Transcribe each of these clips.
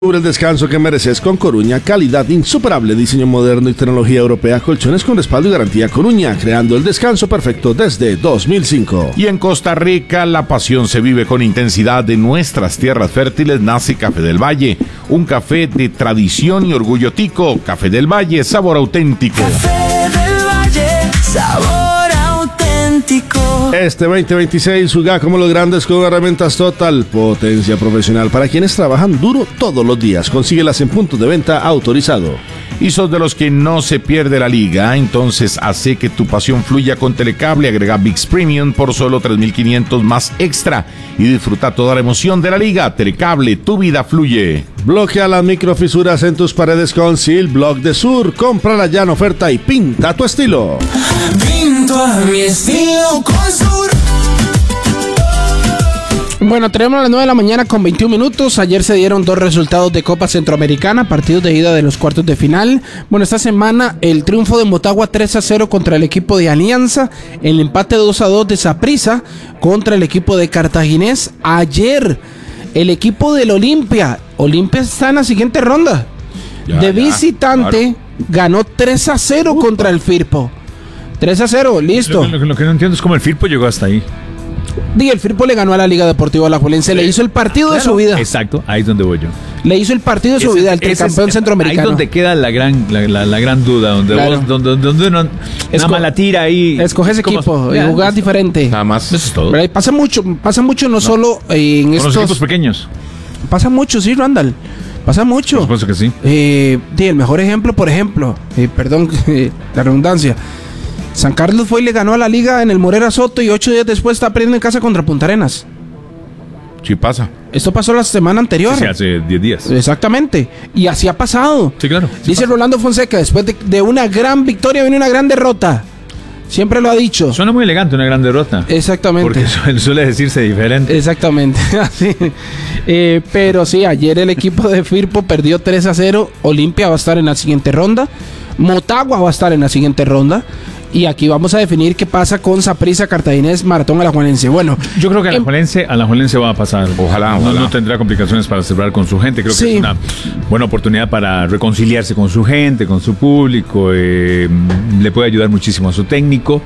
Cubre el descanso que mereces con Coruña, calidad insuperable, diseño moderno y tecnología europea, colchones con respaldo y garantía Coruña, creando el descanso perfecto desde 2005. Y en Costa Rica, la pasión se vive con intensidad. De nuestras tierras fértiles nace Café del Valle, un café de tradición y orgullo tico. Café del Valle, sabor auténtico. Café del Valle, sabor auténtico. Este 2026 juega como los grandes con herramientas Total, potencia profesional para quienes trabajan duro todos los días. Consíguelas en puntos de venta autorizados. Y sos de los que no se pierde la liga, entonces hace que tu pasión fluya con Telecable. Agrega ViX Premium por solo 3.500 más extra y disfruta toda la emoción de la liga. Telecable, tu vida fluye. Bloquea las microfisuras en tus paredes con Seal Block de Sur. Cómprala ya en oferta y pinta tu estilo. Pinto a mi estilo con Sur. Bueno, tenemos a las 9 de la mañana con 21 minutos. Ayer se dieron dos resultados de Copa Centroamericana, partidos de ida de los cuartos de final. Bueno, esta semana el triunfo de Motagua 3-0 contra el equipo de Alianza, el empate 2-2 de Saprissa contra el equipo de Cartaginés. Ayer el equipo del Olimpia está en la siguiente ronda. Visitante, claro. Ganó 3-0 contra el Firpo. 3-0, listo. Lo que no entiendo es cómo el Firpo llegó hasta ahí. Y el Firpo le ganó a la Liga Deportiva Alajuelense, le hizo el partido de su vida. Exacto, ahí es donde voy yo. Le hizo el partido de su vida, el tricampeón centroamericano. Ahí es donde queda la gran duda, donde claro. Vos, donde uno nada más la tira ahí. Escoges equipo y jugás diferente. Nada más. Eso es todo. Pero pasa mucho no solo en estos... los equipos pequeños. Pasa mucho, sí, Randall. Pasa mucho. Por supuesto que sí. El mejor ejemplo, por ejemplo, perdón la redundancia, San Carlos fue y le ganó a la Liga en el Morera Soto y 8 días después está perdiendo en casa contra Punta Arenas. Sí pasa. Esto pasó la semana anterior. Sí, hace 10 días. Exactamente. Y así ha pasado. Sí, claro. Sí dice pasa. Rolando Fonseca, después de una gran victoria viene una gran derrota. Siempre lo ha dicho. Suena muy elegante una gran derrota. Exactamente. Porque suele decirse diferente. Exactamente. Así. Pero sí, ayer el equipo de Firpo perdió 3-0. Olimpia va a estar en la siguiente ronda. Motagua va a estar en la siguiente ronda. Y aquí vamos a definir qué pasa con Saprissa, Cartaginés, Maratón Alajuelense. Bueno, yo creo que Alajuelense va a pasar. Ojalá. No tendrá complicaciones para celebrar con su gente. Creo sí. que es una buena oportunidad para reconciliarse con su gente, con su público. Le puede ayudar muchísimo a su técnico.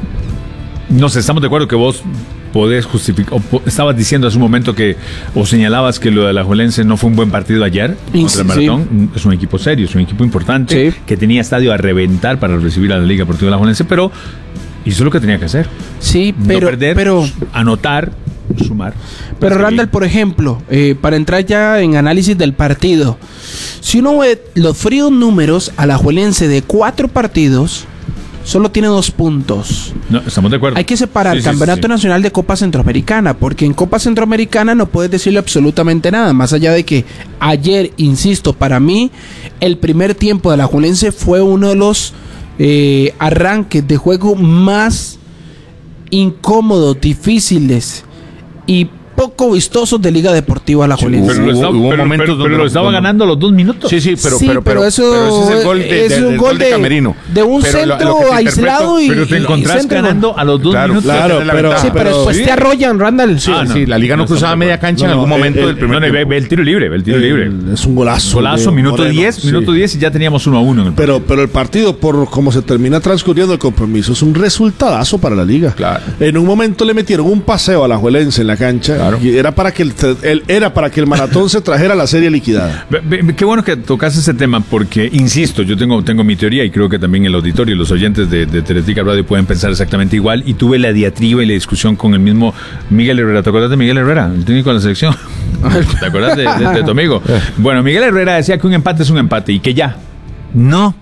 No sé, estamos de acuerdo que vos podés justificar, estabas diciendo hace un momento o señalabas que lo de Alajuelense no fue un buen partido ayer contra el Maratón. Sí. Es un equipo serio, es un equipo importante, sí, que tenía estadio a reventar para recibir a la Liga Deportiva Alajuelense, pero hizo lo que tenía que hacer. Sí, no perder, anotar, sumar. Pero Randall, por ejemplo, para entrar ya en análisis del partido, si uno ve los fríos números, Alajuelense de 4 partidos solo tiene 2 puntos. No, estamos de acuerdo. Hay que separar Campeonato Nacional de Copa Centroamericana, porque en Copa Centroamericana no puedes decirle absolutamente nada, más allá de que ayer, insisto, para mí, el primer tiempo de Alajuelense fue uno de los arranques de juego más incómodos, difíciles y poco vistosos de Liga Deportiva Alajuelense. Pero lo estaba ganando a los 2 minutos. Sí, pero eso es el gol es gol de Camerino. De un centro aislado y pero te encontrás ganando a los 2 minutos. Claro, pero después te arrollan, Randall. Sí, la Liga no cruzaba media cancha en algún momento del primer tiempo. Ve el tiro libre, Es un golazo. Minuto 10 y ya teníamos 1-1 en el partido. Pero el partido, por como se termina transcurriendo el compromiso, es un resultadazo para la Liga. Claro. En un momento le metieron un paseo a Alajuelense en la cancha. Claro. Y era para que el Maratón se trajera la serie liquidada. Qué bueno que tocaste ese tema, porque, insisto, yo tengo mi teoría y creo que también el auditorio y los oyentes de Teletica Radio pueden pensar exactamente igual. Y tuve la diatriba y la discusión con el mismo Miguel Herrera. ¿Te acuerdas de Miguel Herrera, el técnico de la selección? ¿Te acuerdas de tu amigo? Bueno, Miguel Herrera decía que un empate es un empate y que ya no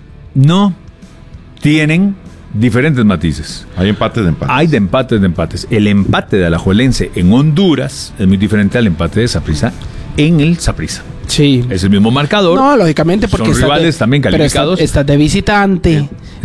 tienen diferentes matices. Hay empates de empates. Hay de empates. El empate de Alajuelense en Honduras es muy diferente al empate de Saprissa en el Saprissa. Sí. Es el mismo marcador. No, lógicamente, porque son rivales también calificados. Estás de visitante.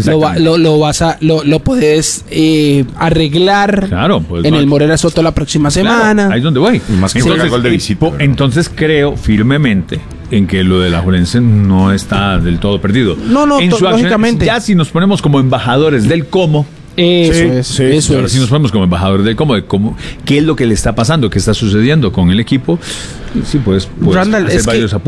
Lo puedes arreglar, claro, pues, en el Morera Soto la próxima semana. Claro, ahí es donde voy. Y más que el gol de visita. Entonces creo firmemente en que lo de la Alajuelense no está del todo perdido. No, lógicamente. Ya si nos ponemos como embajadores del cómo, Eso Ahora sí nos ponemos como embajador de cómo, qué es lo que le está pasando, qué está sucediendo con el equipo. Sí, puedes Randall, hacer es que varios apuntes.